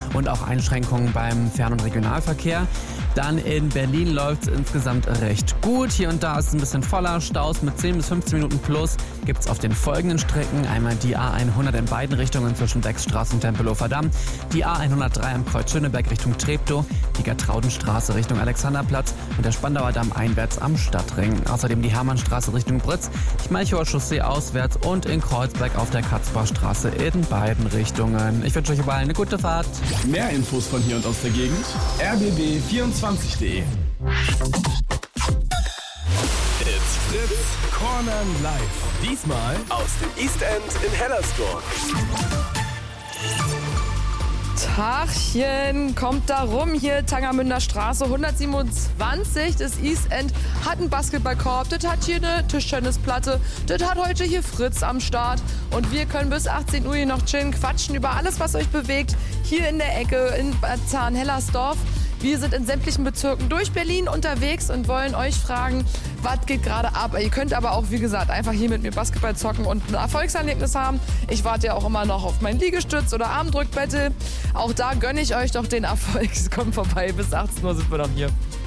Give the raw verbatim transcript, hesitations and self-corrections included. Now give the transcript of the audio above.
und auch Einschränkungen beim Fern- und Regionalverkehr. Dann in Berlin läuft es insgesamt recht gut. Hier und da ist es ein bisschen voller. Staus mit zehn bis fünfzehn Minuten plus gibt es auf den folgenden Strecken. Einmal die A hundert in beiden Richtungen zwischen Beckstraße und Tempelhofer Damm, die A hundertdrei am Kreuz Schöneberg Richtung Treptow, die Gertraudenstraße Richtung Alexanderplatz und der Spandauer Damm einwärts am Stadtring. Außerdem die Hermannstraße Richtung Britz, die Malchower Chaussee auswärts und in Kreuzberg auf der Katzbachstraße in beiden Richtungen. Ich wünsche euch überall eine gute Fahrt. Mehr Infos von hier und aus der Gegend r b b vierundzwanzig punkt d e. It's Fritz Corner Live. Diesmal aus dem East End in Hellersdorf. Tachchen, kommt da rum hier, Tangermünder Straße hundertsiebenundzwanzig. Das East End hat einen Basketballkorb, das hat hier eine Tischtennisplatte, das hat heute hier Fritz am Start. Und wir können bis achtzehn Uhr hier noch chillen, quatschen über alles, was euch bewegt. Hier in der Ecke in Bad Zahn-Hellersdorf. Wir sind in sämtlichen Bezirken durch Berlin unterwegs und wollen euch fragen, was geht gerade ab. Ihr könnt aber auch, wie gesagt, einfach hier mit mir Basketball zocken und ein Erfolgserlebnis haben. Ich warte ja auch immer noch auf meinen Liegestütz oder Armdrückbattle. Auch da gönne ich euch doch den Erfolg. Kommt vorbei, bis achtzehn Uhr sind wir noch hier.